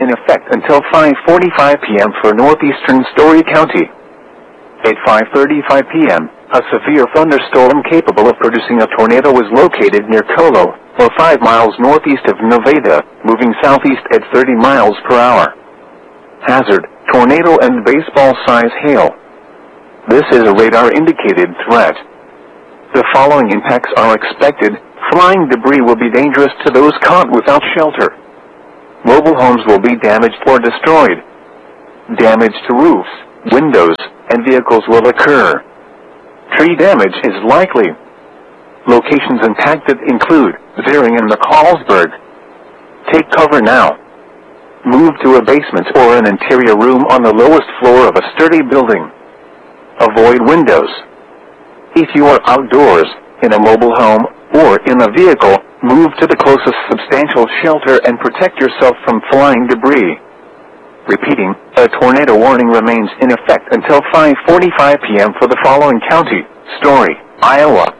in effect until 5:45 p.m. for northeastern Story County. At 5:35 p.m., a severe thunderstorm capable of producing a tornado was located near Colo, or 5 miles northeast of Nevada, moving southeast at 30 miles per hour. Hazard: tornado and baseball-size hail. This is a radar-indicated threat. The following impacts are expected. Flying debris will be dangerous to those caught without shelter. Mobile homes will be damaged or destroyed. Damage to roofs, windows, and vehicles will occur. Tree damage is likely. Locations impacted include Zering and McCallsburg. Take cover now. Move to a basement or an interior room on the lowest floor of a sturdy building. Avoid windows. If you are outdoors, in a mobile home, or in a vehicle, move to the closest substantial shelter and protect yourself from flying debris. Repeating, a tornado warning remains in effect until 5:45 p.m. for the following county: Story, Iowa,